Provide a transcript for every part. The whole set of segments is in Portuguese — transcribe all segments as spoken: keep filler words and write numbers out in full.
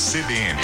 C B N.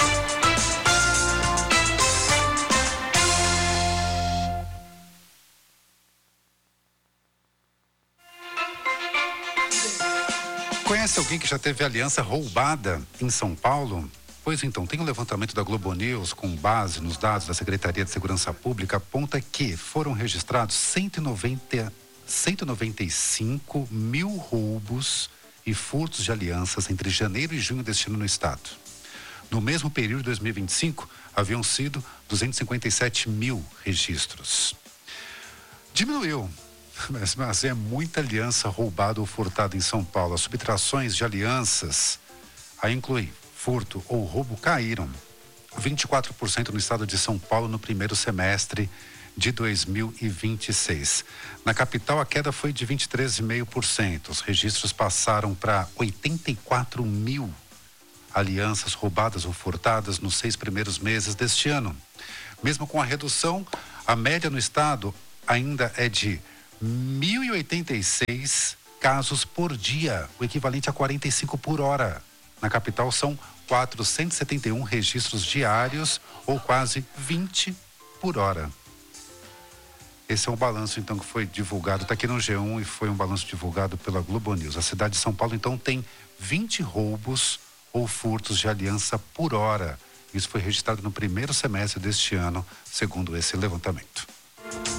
Conhece alguém que já teve aliança roubada em São Paulo? Pois então, tem um levantamento da Globo News com base nos dados da Secretaria de Segurança Pública, aponta que foram registrados cento e noventa, cento e noventa e cinco mil roubos e furtos de alianças entre janeiro e junho deste ano no estado. No mesmo período de dois mil e vinte e cinco, haviam sido duzentos e cinquenta e sete mil registros. Diminuiu. Mas, mas é muita aliança roubada ou furtada em São Paulo. As subtrações de alianças, a incluir furto ou roubo, caíram vinte e quatro por cento no estado de São Paulo no primeiro semestre de dois mil e vinte e seis. Na capital, a queda foi de vinte e três vírgula cinco por cento. Os registros passaram para oitenta e quatro mil alianças roubadas ou furtadas nos seis primeiros meses deste ano. Mesmo com a redução, a média no estado ainda é de mil e oitenta e seis casos por dia, o equivalente a quarenta e cinco por hora. Na capital são quatrocentos e setenta e um registros diários, ou quase vinte por hora. Esse é um balanço, então, que foi divulgado, está aqui no G um, e foi um balanço divulgado pela Globo News. A cidade de São Paulo, então, tem vinte roubos ou furtos de aliança por hora. Isso foi registrado no primeiro semestre deste ano, segundo esse levantamento.